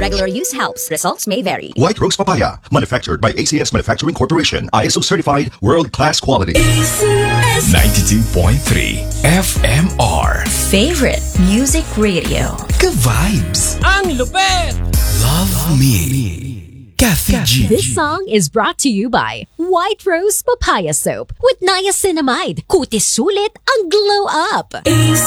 Regular use helps. Results may vary. White Rose Papaya, manufactured by ACS Manufacturing Corporation, ISO certified, world-class quality. 92.3 FMR. Favorite Music Radio. Ka-vibes. Ang lupet! Love Me. Kathy G. This song is brought to you by White Rose Papaya Soap with niacinamide. Kutis sulit ang glow up.